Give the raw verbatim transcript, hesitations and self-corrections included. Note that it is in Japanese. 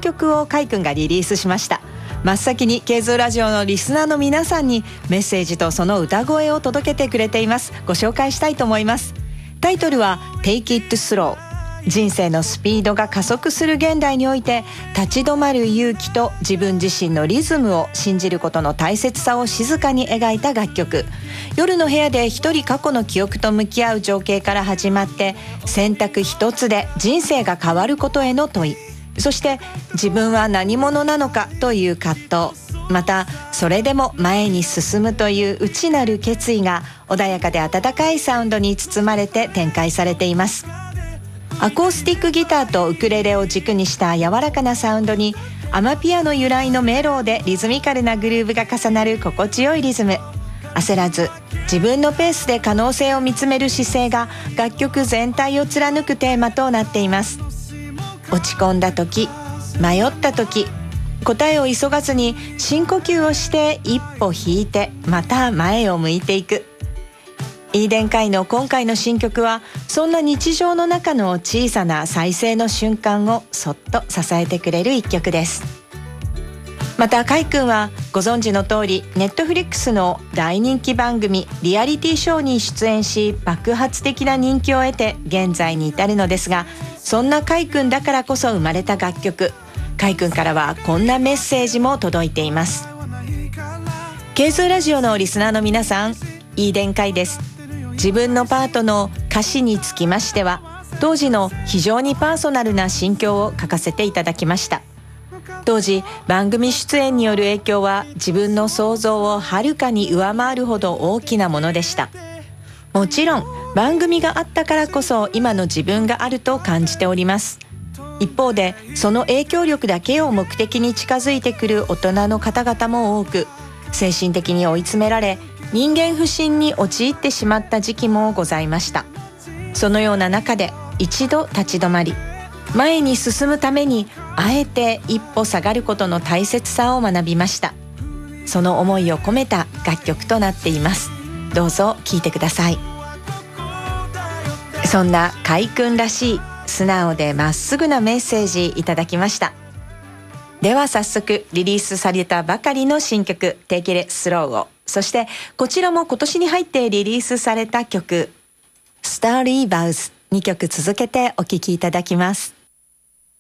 曲を海くんがリリースしました。真っ先にケーズーラジオのリスナーの皆さんにメッセージとその歌声を届けてくれています。ご紹介したいと思います。タイトルは Take It Slow。 人生のスピードが加速する現代において、立ち止まる勇気と自分自身のリズムを信じることの大切さを静かに描いた楽曲。夜の部屋で一人過去の記憶と向き合う情景から始まって、選択一つで人生が変わることへの問い、そして自分は何者なのかという葛藤、またそれでも前に進むという内なる決意が穏やかで温かいサウンドに包まれて展開されています。アコースティックギターとウクレレを軸にした柔らかなサウンドに、アマピアノ由来のメローでリズミカルなグルーヴが重なる心地よいリズム。焦らず自分のペースで可能性を見つめる姿勢が楽曲全体を貫くテーマとなっています。落ち込んだ時、迷った時、答えを急がずに深呼吸をして一歩引いてまた前を向いていく。イーデン会の今回の新曲はそんな日常の中の小さな再生の瞬間をそっと支えてくれる一曲です。また海くんはご存知の通り、ネットフリックスの大人気番組リアリティショーに出演し、爆発的な人気を得て現在に至るのですが、そんな海くんだからこそ生まれた楽曲。海くんからはこんなメッセージも届いています。ケーズーラジオのリスナーの皆さん、イーデン会です。自分のパートの歌詞につきましては、当時の非常にパーソナルな心境を書かせていただきました。当時番組出演による影響は自分の想像をはるかに上回るほど大きなものでした。もちろん番組があったからこそ今の自分があると感じております。一方でその影響力だけを目的に近づいてくる大人の方々も多く、精神的に追い詰められ人間不信に陥ってしまった時期もございました。そのような中で一度立ち止まり、前に進むためにあえて一歩下がることの大切さを学びました。その思いを込めた楽曲となっています。どうぞ聴いてください。そんな海くんらしい素直でまっすぐなメッセージいただきました。では早速リリースされたばかりの新曲 Take It Slow を、そしてこちらも今年に入ってリリースされた曲 Starry Vows にきょく続けてお聴きいただきます。